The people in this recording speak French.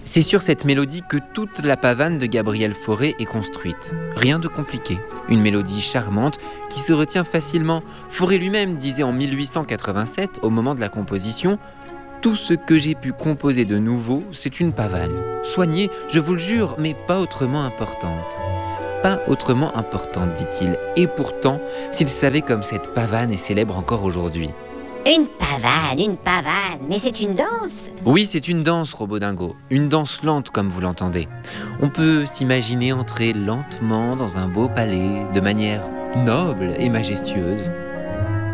C'est sur cette mélodie que toute la pavane de Gabriel Fauré est construite. Rien de compliqué. Une mélodie charmante qui se retient facilement. Fauré lui-même disait en 1887, au moment de la composition, « Tout ce que j'ai pu composer de nouveau, c'est une pavane. Soignée, je vous le jure, mais pas autrement importante. » Pas autrement importante, dit-il. Et pourtant, s'il savait comme cette pavane est célèbre encore aujourd'hui. Une pavane, mais c'est une danse? Oui, c'est une danse, Robot Dingo. Une danse lente, comme vous l'entendez. On peut s'imaginer entrer lentement dans un beau palais, de manière noble et majestueuse.